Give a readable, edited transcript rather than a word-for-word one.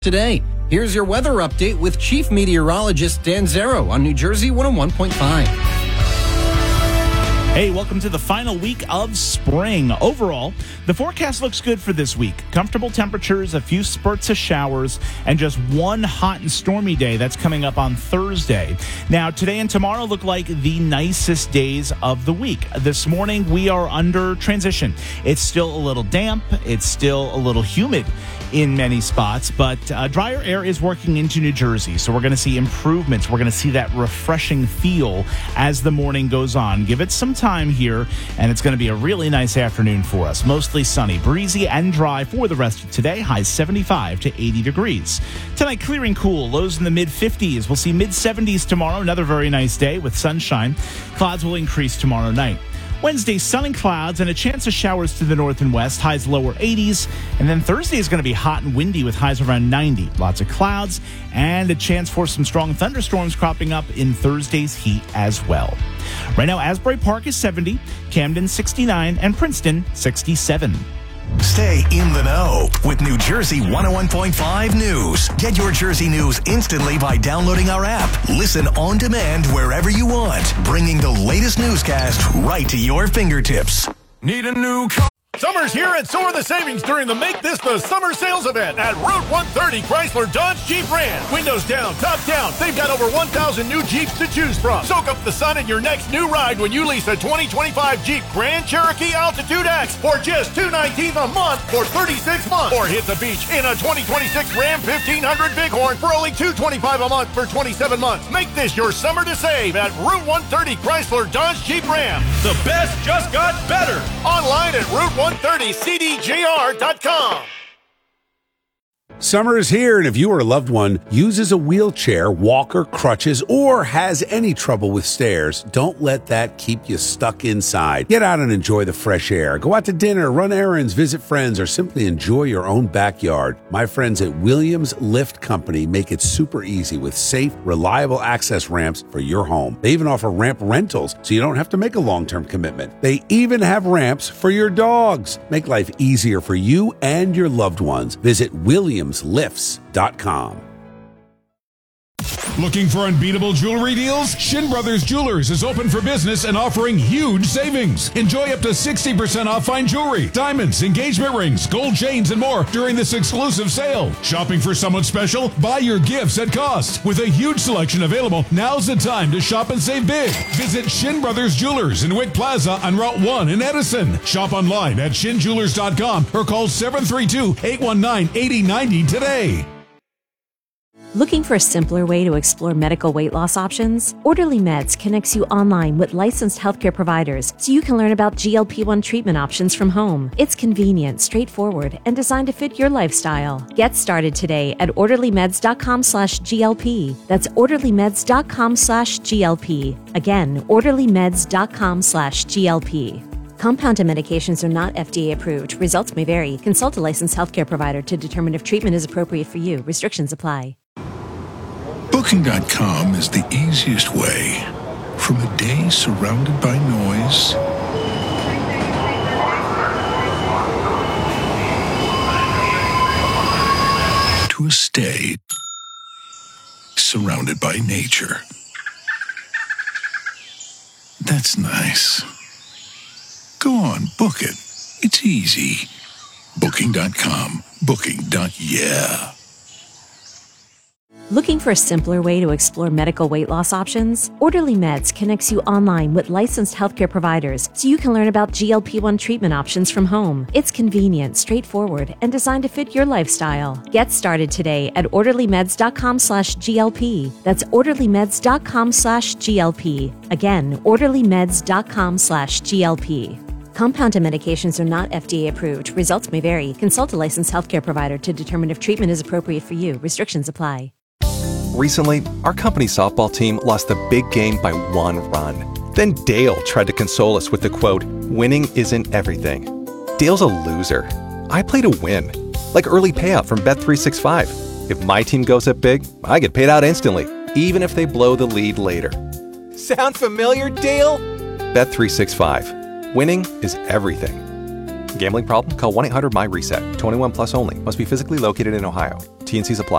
Today, here's your weather update with Chief Meteorologist Dan Zero on New Jersey 101.5. Hey, welcome to the final week of spring. Overall, the forecast looks good for this week. Comfortable temperatures, a few spurts of showers, and just one hot and stormy day that's coming up on Thursday. Now, today and tomorrow look like the nicest days of the week. This morning, we are under transition. It's still a little damp. It's still a little humid in many spots, but drier air is working into New Jersey, so we're going to see improvements. We're going to see that refreshing feel as the morning goes on. Give it some time here, and it's going to be a really nice afternoon for us. Mostly sunny, breezy, and dry for the rest of today. Highs 75 to 80 degrees. Tonight, clearing cool. Lows in the mid-50s. We'll see mid-70s tomorrow. Another very nice day with sunshine. Clouds will increase tomorrow night. Wednesday, sun and clouds and a chance of showers to the north and west, highs lower 80s. And then Thursday is going to be hot and windy with highs around 90. Lots of clouds and a chance for some strong thunderstorms cropping up in Thursday's heat as well. Right now, Asbury Park is 70, Camden 69, and Princeton 67. Stay in the know with New Jersey 101.5 News. Get your Jersey news instantly by downloading our app. Listen on demand wherever you want, bringing the latest newscast right to your fingertips. Need a new car? Summer's here, and so are the savings during the Make This the Summer Sales event at Route 130 Chrysler Dodge Jeep Ram. Windows down, top down. They've got over 1,000 new Jeeps to choose from. Soak up the sun in your next new ride when you lease a 2025 Jeep Grand Cherokee Altitude X for just $219 a month for 36 months. Or hit the beach in a 2026 Ram 1500 Bighorn for only $225 a month for 27 months. Make this your summer to save at Route 130 Chrysler Dodge Jeep Ram. The best just got better. Online at Route130CDJR.com. Summer is here, and if you or a loved one uses a wheelchair, walker, crutches, or has any trouble with stairs, don't let that keep you stuck inside. Get out and enjoy the fresh air. Go out to dinner, run errands, visit friends, or simply enjoy your own backyard. My friends at Williams Lift Company make it super easy with safe, reliable access ramps for your home. They even offer ramp rentals, so you don't have to make a long-term commitment. They even have ramps for your dogs. Make life easier for you and your loved ones. Visit williamslifts.com. Looking for unbeatable jewelry deals? Shin Brothers Jewelers is open for business and offering huge savings. Enjoy up to 60% off fine jewelry, diamonds, engagement rings, gold chains, and more during this exclusive sale. Shopping for someone special? Buy your gifts at cost. With a huge selection available, now's the time to shop and save big. Visit Shin Brothers Jewelers in Wick Plaza on Route 1 in Edison. Shop online at shinjewelers.com or call 732-819-8090 today. Looking for a simpler way to explore medical weight loss options? Orderly Meds connects you online with licensed healthcare providers so you can learn about GLP-1 treatment options from home. It's convenient, straightforward, and designed to fit your lifestyle. Get started today at orderlymeds.com/GLP. That's orderlymeds.com/GLP. Again, orderlymeds.com/GLP. Compounded medications are not FDA approved. Results may vary. Consult a licensed healthcare provider to determine if treatment is appropriate for you. Restrictions apply. Booking.com is the easiest way. From a day surrounded by noise to a stay surrounded by nature. That's nice. Go on, book it. It's easy. Booking.com. Booking.yeah. Looking for a simpler way to explore medical weight loss options? Orderly Meds connects you online with licensed healthcare providers so you can learn about GLP-1 treatment options from home. It's convenient, straightforward, and designed to fit your lifestyle. Get started today at orderlymeds.com/GLP. That's orderlymeds.com/GLP. Again, orderlymeds.com/GLP. Compounded medications are not FDA approved. Results may vary. Consult a licensed healthcare provider to determine if treatment is appropriate for you. Restrictions apply. Recently, our company's softball team lost the big game by 1 run. Then Dale tried to console us with the quote, "Winning isn't everything." Dale's a loser. I play to win, like early payout from Bet365. If my team goes up big, I get paid out instantly, even if they blow the lead later. Sound familiar, Dale? Bet365. Winning is everything. Gambling problem? Call 1-800-MY-RESET. 21 plus only. Must be physically located in Ohio. T&Cs apply.